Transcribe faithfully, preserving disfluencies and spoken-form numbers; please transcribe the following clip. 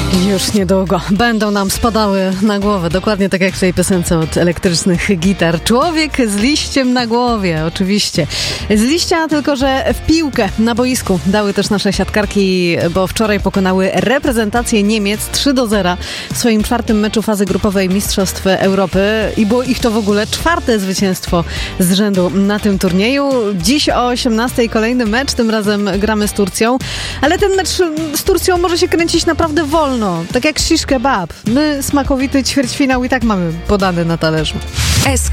Już niedługo będą nam spadały na głowę, dokładnie tak jak w tej piosence od Elektrycznych Gitar. Człowiek z liściem na głowie, oczywiście. Z liścia, tylko że w piłkę na boisku dały też nasze siatkarki, bo wczoraj pokonały reprezentację Niemiec trzy do zera w swoim czwartym meczu fazy grupowej Mistrzostw Europy i było ich to w ogóle czwarte zwycięstwo z rzędu na tym turnieju. Dziś o osiemnastej kolejny mecz, tym razem gramy z Turcją, ale ten mecz z Turcją może się kręcić naprawdę wolno. Tak jak shish kebab. My smakowity ćwierćfinał i tak mamy podany na talerzu.